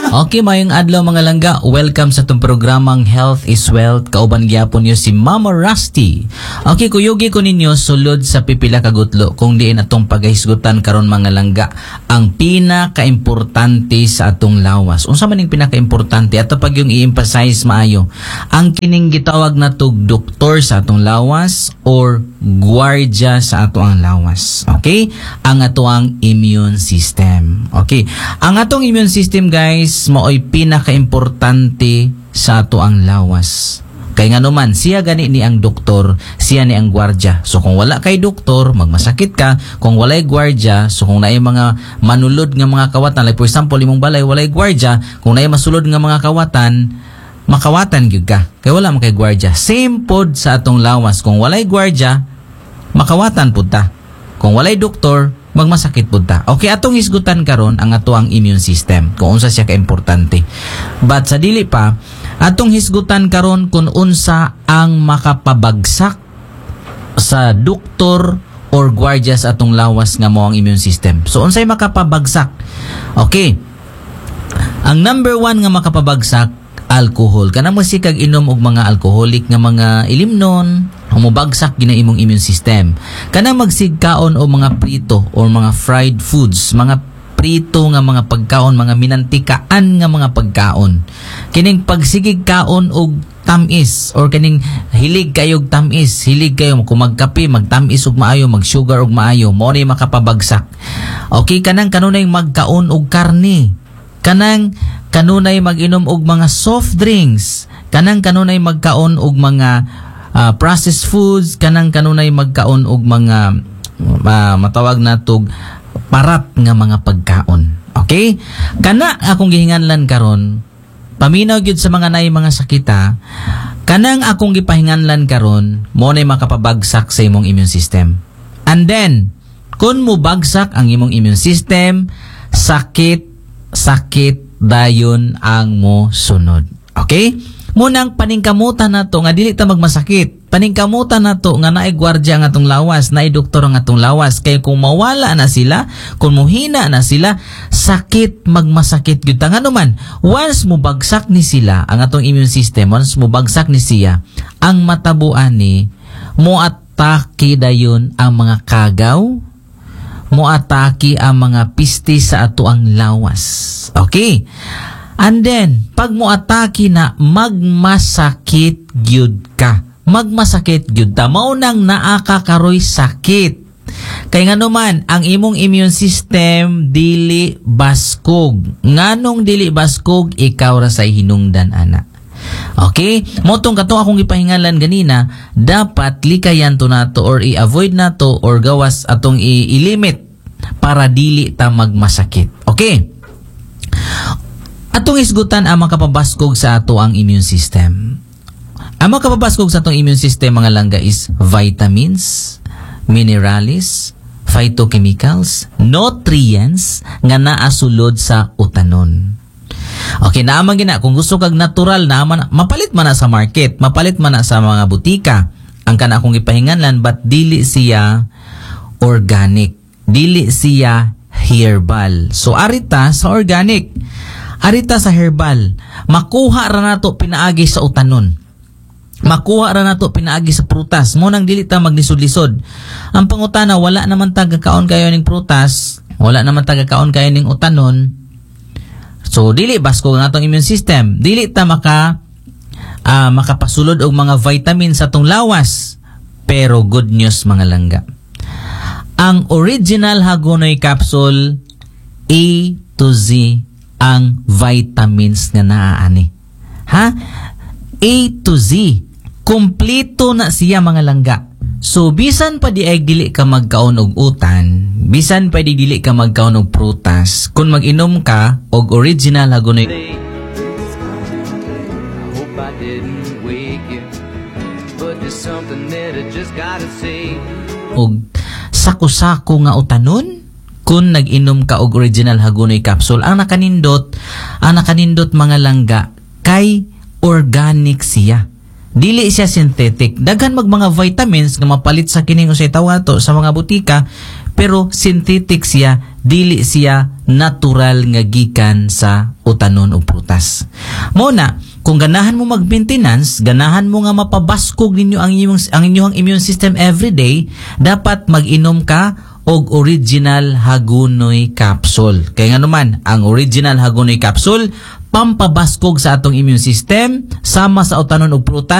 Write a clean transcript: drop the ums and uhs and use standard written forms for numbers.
Okay, mayong adlaw mga langga. Welcome sa itong programang Health is Wealth. Kauban gyapon niyo si Mama Rusty. Okay, kuyugi ko ninyo sulod sa pipila kagutlo kung diin atong paghisgutan karon mga langga ang pinaka-importante sa atong lawas. Unsa man ning pinaka-importante ato pag yung i-emphasize maayo. Ang kining gitawag na tug doktor sa atong lawas or gwardiya sa ato ang lawas. Okay? Ang ato ang immune system. Okay? Ang atong immune system guys mao'y pinaka-importante sa ato ang lawas. Kay nga naman, siya gani ni ang doktor, siya ni ang gwardya. So kung wala kay doktor, magmasakit ka. Kung walay gwardya, so kung naay mga manulod nga mga kawatan, like for example, imong balay, walay gwardya, kung naay masulod nga mga kawatan, makawatan gyud ka. Kay wala man kay gwardya. Same pod sa atong lawas. Kung walay gwardya, makawatan pud ta. Kung walay doktor, magmasakit pud ta. Okay, atong hisgutan karon ang ato ang immune system kung unsa siya ka-importante. But sa dili pa, atong hisgutan karon kung unsa ang makapabagsak sa doktor or gwardiya sa atong lawas nga mao ang immune system. So unsay makapabagsak? Okay. Ang number 1 nga makapabagsak, alcohol. Kanang masikag inom og mga alcoholic nga mga ilimnon, humubagsak gina imong immune system. Kanang magsigkaon o mga prito or mga fried foods, mga prito nga mga pagkaon, mga minantikaan nga mga pagkaon. Kining pagsigig kaon og tamis or kining hilig kayo og tamis, hilig kayo kung magkape, magtamis og maayo, magsugar og maayo, mo ni makapabagsak. Okay, kanang kanunay magkaon og karne. Kanunay mag-inom og mga soft drinks, kanunay magkaon og mga processed foods, kanunay magkaon og mga matawag natog parat nga mga pagkaon. Okay? Kana akong gihinganlan karon, paminaw gyud sa mga naay mga sakita, kanang akong gipahinganlan karon, mo nay makapabagsak sa imong immune system. And then, kun mo bagsak ang imong immune system, sakit dayon ang mo sunod. Okay? Munang paningkamutan nato nga dili ta magmasakit. Paningkamutan nato nga naay gwardiya ang atong lawas, naay doktor ang atong lawas. Kay kung mawala na sila, kung muhina na sila, sakit magmasakit gyud ta. Nga naman, once mo bagsak ni sila ang atong immune system, once mo bagsak ni siya, ang matabuan ni mo atake dayon ang mga kagaw, moatake ang mga piste sa ato ang lawas. Okay? And then, pag moatake na, magmasakit gyud ka. Magmasakit gyud ta. Maunang naakakaroy sakit. Kay nga naman, ang imong immune system dili baskog. Nganong dili baskog, ikaw ra say hinungdan ana. Okay? Motong katong akong gipahingalan ganina, dapat likayan to nato or i-avoid nato or gawas atong i-limit para dili ta magmasakit. Okay? Atong isgutan ang makapabaskog sa ato ang immune system. Ang makapabaskog sa atong immune system mga langga is vitamins, minerals, phytochemicals, nutrients nga naa sulod sa utanon. Okay, naaman gina kung gusto kag natural naaman, mapalit man na sa market, mapalit man na sa mga butika. Ang kana akong gipahinganlan, but dili siya organic, dili siya herbal. So arita sa organic, arita sa herbal, makuha ra nato pinaagi sa utanon. Makuha ra nato pinaagi sa prutas. Mo nang dili ta maglisod-lisod. Ang pangutana, wala naman tagakaon kayo ning prutas, wala naman tagakaon kayo ning utanon. So dili basko nga atong immune system, dili ta makapasulod og mga vitamins sa atong lawas. Pero good news mga langga, ang original Hagonoy capsule, A to Z ang vitamins nga naaani. Ha? A to Z, kompleto na siya mga langga. So bisan pa di ay dili ka magkaon og utan, bisan pa di dili ka magkaon og prutas, kung mag-inom ka og original Hagonoy og sako-sako nga utanon, kung nag-inom ka og original Hagonoy capsule, ang nakanindot mga langga kay organic siya. Dili siya synthetic. Daghan mag mga vitamins nga mapalit sa kining usay tawato sa mga butika, pero synthetic siya, dili siya natural nga gikan sa utanon ug prutas. Mao na, kung ganahan mo mag-maintenance, ganahan mo nga mapabaskog ninyo ang inyong immune system everyday, dapat mag-inom ka og original Hagunoy capsule. Kaya nga naman, ang original Hagunoy capsule pampabaskog sa atong immune system sama sa utanon og prutas